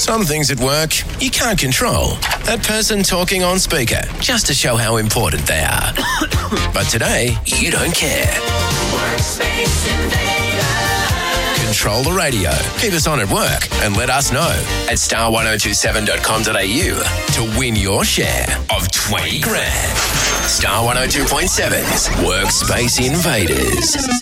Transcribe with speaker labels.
Speaker 1: Some things at work you can't control. That person talking on speaker just to show how important they are. But today, you don't care. Workspace Invader. Control the radio. Keep us on at work and let us know at star1027.com.au to win your share of 20 grand. Star 102.7's Workspace Invaders.